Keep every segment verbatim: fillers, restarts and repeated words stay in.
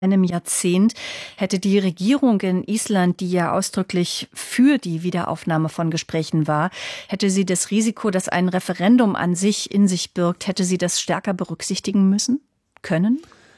einem Jahrzehnt hätte die Regierung in Island, die ja ausdrücklich für die Wiederaufnahme von Gesprächen war, hätte sie das Risiko, das ein Referendum an sich in sich birgt, hätte sie das stärker berücksichtigen müssen, können?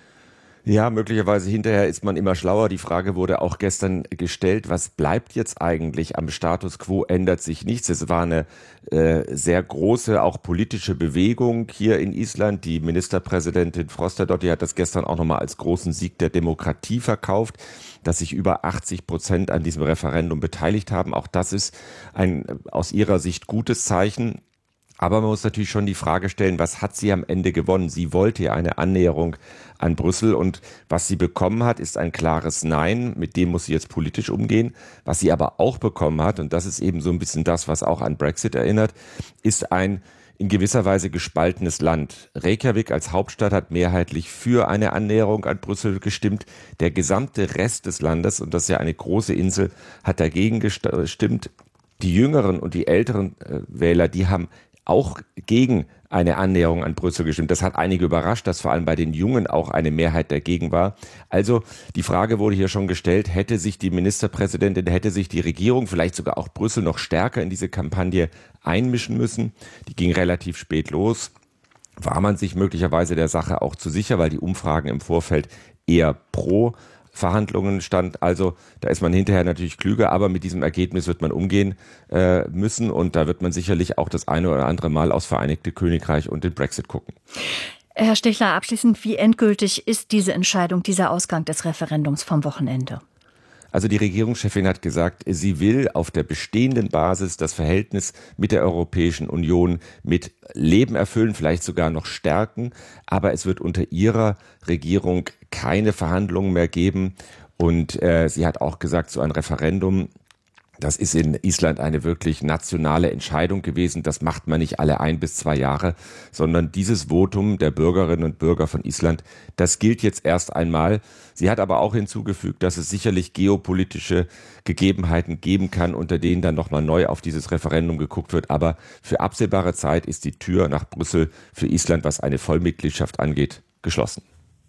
Ja, möglicherweise hinterher ist man immer schlauer. Die Frage wurde auch gestern gestellt, was bleibt jetzt eigentlich am Status quo, ändert sich nichts. Es war eine äh, sehr große, auch politische Bewegung hier in Island. Die Ministerpräsidentin Frostadóttir hat das gestern auch nochmal als großen Sieg der Demokratie verkauft, dass sich über achtzig Prozent an diesem Referendum beteiligt haben. Auch das ist ein aus ihrer Sicht gutes Zeichen. Aber man muss natürlich schon die Frage stellen, was hat sie am Ende gewonnen? Sie wollte ja eine Annäherung an Brüssel und was sie bekommen hat, ist ein klares Nein. Mit dem muss sie jetzt politisch umgehen. Was sie aber auch bekommen hat, und das ist eben so ein bisschen das, was auch an Brexit erinnert, ist ein in gewisser Weise gespaltenes Land. Reykjavik als Hauptstadt hat mehrheitlich für eine Annäherung an Brüssel gestimmt. Der gesamte Rest des Landes, und das ist ja eine große Insel, hat dagegen gestimmt. Die jüngeren und die älteren äh, Wähler, die haben auch gegen eine Annäherung an Brüssel gestimmt. Das hat einige überrascht, dass vor allem bei den Jungen auch eine Mehrheit dagegen war. Also die Frage wurde hier schon gestellt, hätte sich die Ministerpräsidentin, hätte sich die Regierung, vielleicht sogar auch Brüssel noch stärker in diese Kampagne einmischen müssen? Die ging relativ spät los. War man sich möglicherweise der Sache auch zu sicher, weil die Umfragen im Vorfeld eher pro Verhandlungen stand. Also da ist man hinterher natürlich klüger, aber mit diesem Ergebnis wird man umgehen äh, müssen und da wird man sicherlich auch das eine oder andere Mal aufs Vereinigte Königreich und den Brexit gucken. Herr Stichler, abschließend, wie endgültig ist diese Entscheidung, dieser Ausgang des Referendums vom Wochenende? Also die Regierungschefin hat gesagt, sie will auf der bestehenden Basis das Verhältnis mit der Europäischen Union mit Leben erfüllen, vielleicht sogar noch stärken. Aber es wird unter ihrer Regierung keine Verhandlungen mehr geben. Und äh, sie hat auch gesagt, so ein Referendum, das ist in Island eine wirklich nationale Entscheidung gewesen. Das macht man nicht alle ein bis zwei Jahre, sondern dieses Votum der Bürgerinnen und Bürger von Island, das gilt jetzt erst einmal. Sie hat aber auch hinzugefügt, dass es sicherlich geopolitische Gegebenheiten geben kann, unter denen dann nochmal neu auf dieses Referendum geguckt wird. Aber für absehbare Zeit ist die Tür nach Brüssel für Island, was eine Vollmitgliedschaft angeht, geschlossen.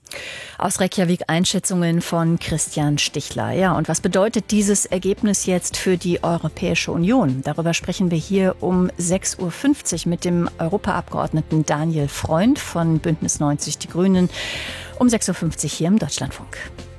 Aus Reykjavik Einschätzungen von Christian Stichler. Ja, und was bedeutet dieses Ergebnis jetzt für die Europäische Union? Darüber sprechen wir hier um sechs Uhr fünfzig mit dem Europaabgeordneten Daniel Freund von Bündnis neunzig Die Grünen. Um sechs Uhr fünfzig hier im Deutschlandfunk.